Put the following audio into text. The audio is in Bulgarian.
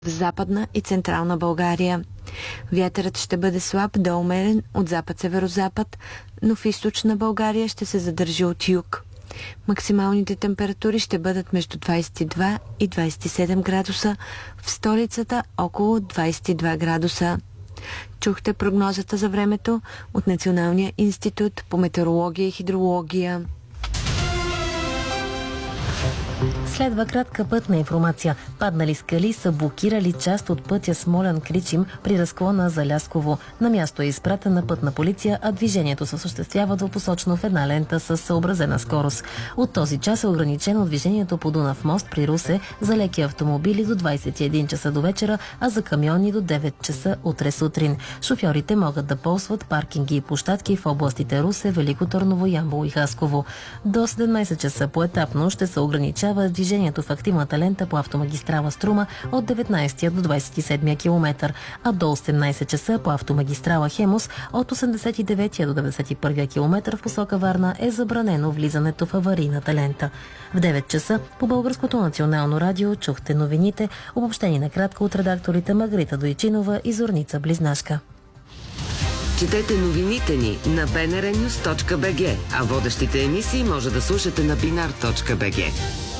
в Западна и Централна България. Вятърът ще бъде слаб до умерен от запад-северозапад, но в Източна България ще се задържи от юг. Максималните температури ще бъдат между 22 и 27 градуса, в столицата около 22 градуса. Чухте прогнозата за времето от Националния институт по метеорология и хидрология. Следва кратка пътна информация. Паднали скали са блокирали част от пътя Смолян-Кричим при разклона за Лясково. На място е изпратена пътна полиция, а движението се осъществява двупосочно в една лента с съобразена скорост. От този час е ограничено движението по Дунав мост при Русе за леки автомобили до 21 часа до вечера, а за камиони до 9 часа утре сутрин. Шофьорите могат да ползват паркинги и площадки в областите Русе, Велико Търново, Ямбол и Хасково. До 17 часа поетапно ще се ограничава движението в активната лента по автомагистрала Струма от 19 до 27 км, а до 18 часа по автомагистрала Хемус от 89 до 91 км в посока Варна е забранено влизането в аварийната лента. В 9 часа по Българското национално радио чухте новините, обобщени накратко от редакторите Маргарита Дойчинова и Зорница Близнашка. Четете новините ни на bnrnews.bg, а водещите емисии може да слушате на binar.bg.